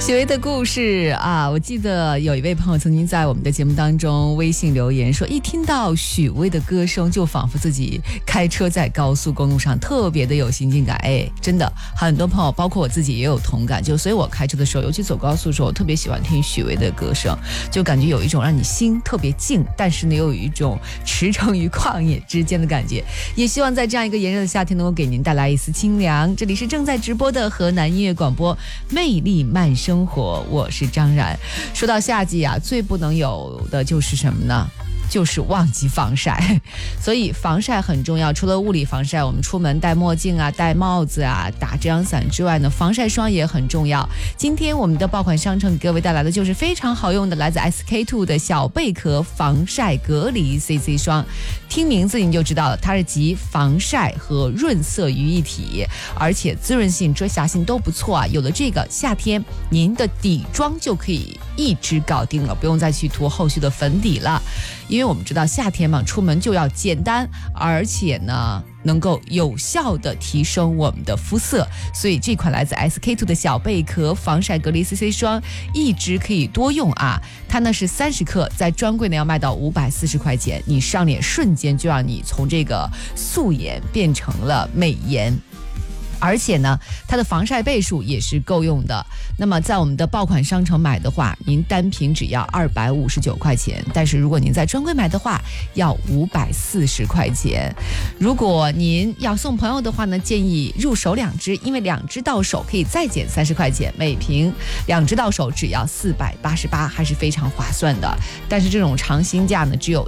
许巍的故事啊，我记得有一位朋友曾经在我们的节目当中微信留言说，一听到许巍的歌声，就仿佛自己开车在高速公路上，特别的有心境感。哎，真的，很多朋友，包括我自己也有同感。所以我开车的时候，尤其走高速的时候，我特别喜欢听许巍的歌声，就感觉有一种让你心特别静，但是呢，又有一种驰骋于旷野之间的感觉。也希望在这样一个炎热的夏天，能够给您带来一丝清凉。这里是正在直播的河南音乐广播，魅力慢生活，我是张然。说到夏季啊，最不能有的就是什么呢？就是忘记防晒，所以防晒很重要。除了物理防晒，我们出门戴墨镜啊、戴帽子啊、打遮阳伞之外呢，防晒霜也很重要。今天我们的爆款商城给各位带来的就是非常好用的来自 SK-II 的小贝壳防晒隔离 CC 霜。听名字你就知道了，它是集防晒和润色于一体，而且滋润性、遮瑕性都不错啊。有了这个，夏天您的底妆就可以一支搞定了，不用再去涂后续的粉底了。因为我们知道夏天嘛，出门就要简单，而且呢能够有效的提升我们的肤色，所以这款来自 SK-II 的小贝壳防晒隔离 CC 霜一直可以多用啊。它呢是30克，在专柜呢要卖到540块钱，你上脸瞬间就让你从这个素颜变成了美颜。而且呢，它的防晒倍数也是够用的。那么在我们的爆款商城买的话，您单瓶只要259块钱，但是如果您在专柜买的话，要540块钱。如果您要送朋友的话呢，建议入手2支，因为2支到手可以再减30块钱，每瓶2支到手只要488，还是非常划算的。但是这种长新价呢，只有